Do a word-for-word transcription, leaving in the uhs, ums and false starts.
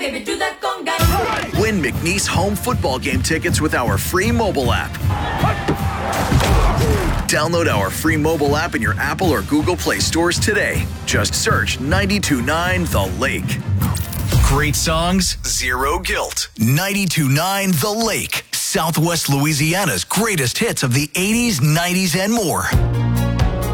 Baby, do that conga. Win McNeese home football game tickets with our free mobile app. Download our free mobile app in your Apple or Google Play stores today. Just search ninety-two point nine The Lake. Great songs, zero guilt. ninety-two point nine The Lake. Southwest Louisiana's greatest hits of the eighties, nineties, and more.